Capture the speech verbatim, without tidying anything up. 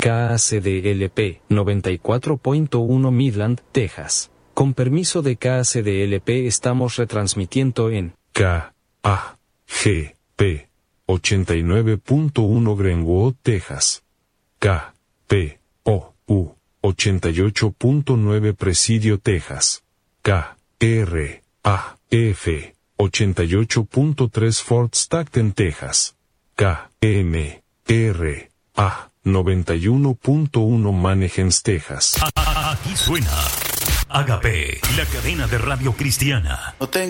K A C D L P noventa y cuatro punto uno Midland, Texas. Con permiso de K A C D L P estamos retransmitiendo en K A G P ochenta y nueve punto uno Greenwood, Texas. K P O U ochenta y ocho punto nueve Presidio, Texas. K R A F ochenta y ocho punto tres Fort Stockton, Texas. K M R A noventa y uno punto uno Mannheim, Texas. Aquí suena Agape, la cadena de radio cristiana. No tengo